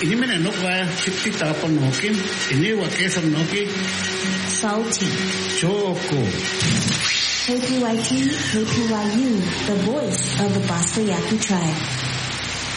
Inimena nokwa chipti tapon nokim, inewa queso noki. Salty. Choco. KPYT, KPYU, the voice of the Basta Yaqui tribe.